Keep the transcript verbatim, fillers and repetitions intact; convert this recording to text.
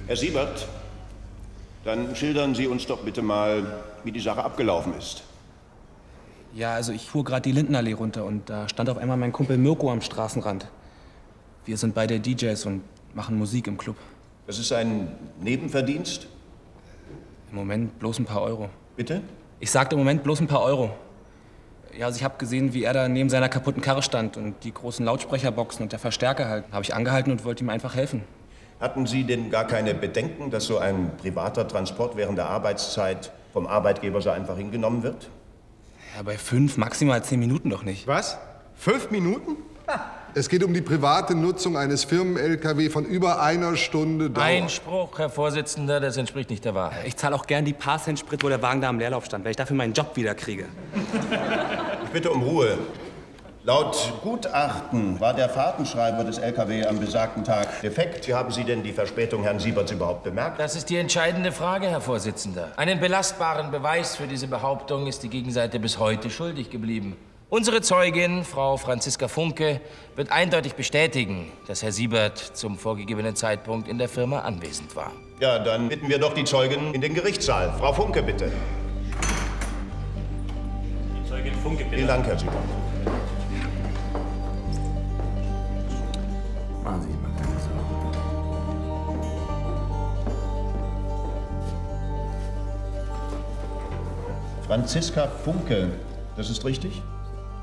Herr Siebert, dann schildern Sie uns doch bitte mal, wie die Sache abgelaufen ist. Ja, also ich fuhr gerade die Lindenallee runter und da stand auf einmal mein Kumpel Mirko am Straßenrand. Wir sind beide D Js und machen Musik im Club. Das ist ein Nebenverdienst? Im Moment bloß ein paar Euro. Bitte? Ich sagte im Moment bloß ein paar Euro. Ja, also ich habe gesehen, wie er da neben seiner kaputten Karre stand und die großen Lautsprecherboxen und der Verstärker halt. Habe ich angehalten und wollte ihm einfach helfen. Hatten Sie denn gar keine Bedenken, dass so ein privater Transport während der Arbeitszeit vom Arbeitgeber so einfach hingenommen wird? Ja, bei fünf, maximal zehn Minuten doch nicht. Was? Fünf Minuten? Es geht um die private Nutzung eines Firmen-L K W von über einer Stunde Dauer. Einspruch, Herr Vorsitzender, das entspricht nicht der Wahrheit. Ich zahle auch gern die paar Cent Sprit, wo der Wagen da am Leerlauf stand, weil ich dafür meinen Job wieder kriege. Ich bitte um Ruhe. Laut Gutachten war der Fahrtenschreiber des L K W am besagten Tag defekt. Wie haben Sie denn die Verspätung Herrn Sieberts überhaupt bemerkt? Das ist die entscheidende Frage, Herr Vorsitzender. Einen belastbaren Beweis für diese Behauptung ist die Gegenseite bis heute schuldig geblieben. Unsere Zeugin, Frau Franziska Funke, wird eindeutig bestätigen, dass Herr Siebert zum vorgegebenen Zeitpunkt in der Firma anwesend war. Ja, dann bitten wir doch die Zeugen in den Gerichtssaal. Frau Funke, bitte. Die Zeugin Funke, bitte. Vielen Dank, Herr Siebert. Machen Sie sich mal keine Sorgen. Franziska Funke, das ist richtig?